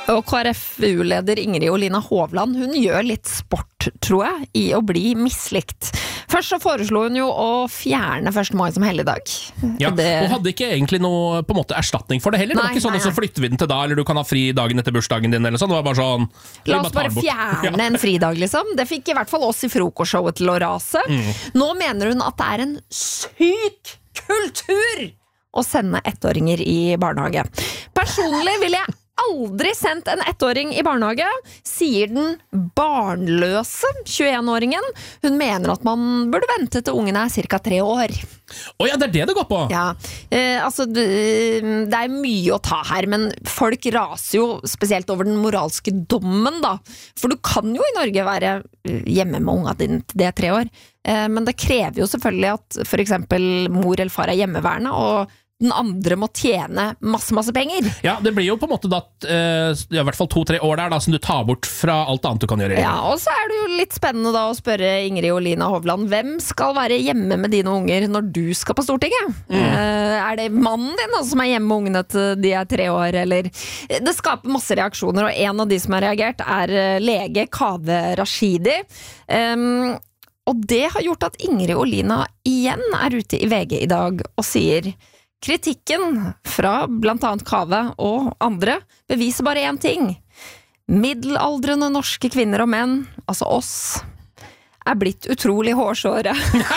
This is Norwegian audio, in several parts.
Og KrFU-leder Ingrid Olina Hovland, hun gjør litt sport, tror jeg, i å bli mislikt. Først så foreslo hun jo å fjerne 1. mai som helligdag. Ja, og hadde ikke egentlig noe på en måte erstatning for det heller. Det var ikke sånn at så flytter vi den til da, eller du kan ha fri dagen etter bursdagen din, eller sånn. Det var bare sånn... La oss bare fjerne en fridag, liksom. Det fikk i hvert fall oss i frokostshowet til å rase. Nå mener hun at det er en syk kultur å sende 1-åringer i barnehage. Personlig vil jeg aldri sendt en 1-åring i barnehage, sier den barnløse 21-åringen. Hun mener at man burde vente til ungen er cirka 3 år. Ja, det er det går på? Ja, altså det er mye å ta her, men folk raser jo spesielt over den moralske dommen da. For du kan jo i Norge være hjemme med unga din til det er 3 år. Men det krever jo selvfølgelig at for eksempel mor eller far er hjemmeværende, og den andre må tjene masse penger. Ja, det blir jo på en måte da, i hvert fall 2-3 år der da, som du tar bort fra alt annet du kan gjøre. Ja, og så er det jo litt spennende da å spørre Ingrid Olina Hovland, hvem skal være hjemme med dine unger når du skal på Stortinget? Er det mannen din som er hjemme med ungene til de er 3 år, eller? Det skaper masse reaksjoner, og en av de som har reagert er lege Kaveh Rashidi. Og det har gjort at Ingrid Olina igjen er ute i VG i dag og sier: kritikken fra blant annet Kaveh og andre beviser bare én ting. Middelaldrende norske kvinner og menn, altså oss, er blitt utrolig hårsåre.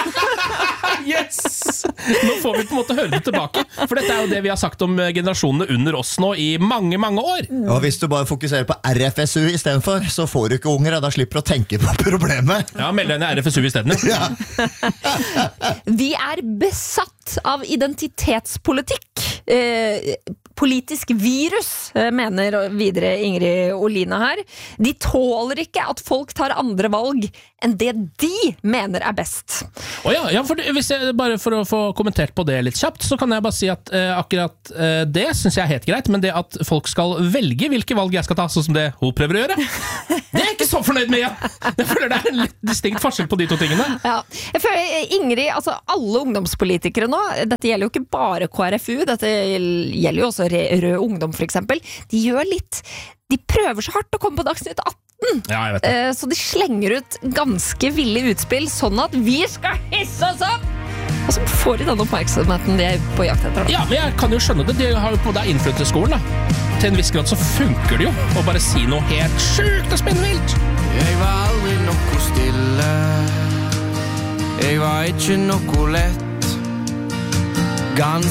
Yes! Nå får vi på en måte høre det tilbake, for dette er jo det vi har sagt om generasjonene under oss nå i mange år. Og hvis du bare fokuserer på RFSU i stedet for, så får du ikke unger, da slipper du å tenke på problemet. Ja, meld deg inn i RFSU i stedet. Ja. Vi er besatt av identitetspolitikk. Politisk virus, mener videre Ingrid Olina her. De tåler ikke at folk tar andre valg enn det de mener er best. Ja, hvis jeg, bare for å få kommentert på det litt kjapt, så kan jeg bare si at akkurat det synes jeg er helt greit, men det at folk skal velge hvilke valg jeg skal ta, sånn som det hun prøver å gjøre, det er jeg ikke så fornøyd med. Jeg føler det er en litt distinkt forskjell på de to tingene. Ja, jeg føler Ingrid, altså alle ungdomspolitikere nå, dette gjelder jo ikke bare KrFU, dette gjelder jo også Rød Ungdom for eksempel, de prøver så hardt å komme på Dagsnytt 18. Ja, jeg vet det. Så de slenger ut ganske ville utspill, sånn at vi skal hisse oss opp! Og så får de den oppmerksomheten de er på jakt etter. Ja, men jeg kan jo skjønne det. De har jo på deg innflytt til skolen, da. Til en viss grad så funker det jo å bare si noe helt sjukt og spinnvilt. Jeg var aldri noe stille. Jeg var ikke noe lett.